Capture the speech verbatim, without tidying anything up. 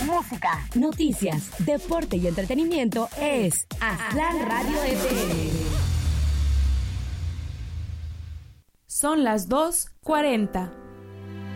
música, noticias, deporte y entretenimiento es Aztlán Radio F M. Son las dos cuarenta.